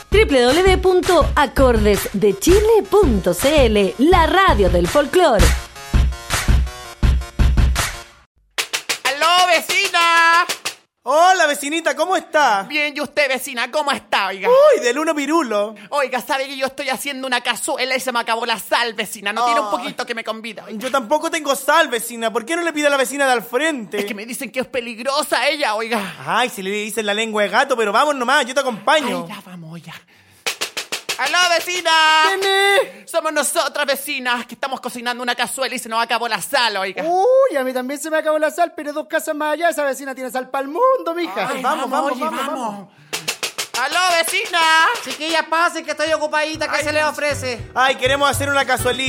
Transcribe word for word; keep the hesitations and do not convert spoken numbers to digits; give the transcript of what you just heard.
doble u doble u doble u punto acordes de chile punto c l, la radio del folclore. ¡Aló, vecina! Hola, vecinita, ¿cómo está? Bien, ¿y usted, vecina? ¿Cómo está, oiga? Uy, del uno pirulo. Oiga, ¿sabe que yo estoy haciendo una cazuela y se me acabó la sal, vecina? ¿No Oh. tiene un poquito que me convida, oiga? Yo tampoco tengo sal, vecina. ¿Por qué no le pide a la vecina de al frente? Es que me dicen que es peligrosa ella, oiga. Ay, si le dicen la lengua de gato, pero vamos nomás, yo te acompaño. Ay, ya vamos, ya. ¡Aló, vecina! ¿Quién es? Somos nosotras, vecinas, que estamos cocinando una cazuela y se nos acabó la sal, oiga. Uy, a mí también se me acabó la sal, pero dos casas más allá esa vecina tiene sal para el mundo, mija. Ay, vamos, vamos, oye, vamos, vamos. ¡Aló, vecina! Chiquilla, pase que estoy ocupadita, ¿qué Ay, se le ofrece? Ay, queremos hacer una cazuelita.